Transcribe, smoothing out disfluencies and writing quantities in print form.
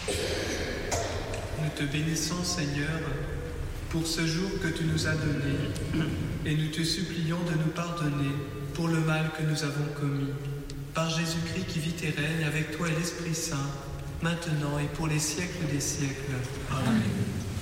Nous te bénissons, Seigneur, pour ce jour que tu nous as donné, et nous te supplions de nous pardonner pour le mal que nous avons commis. Par Jésus-Christ qui vit et règne avec toi et l'Esprit Saint, maintenant et pour les siècles des siècles. Amen.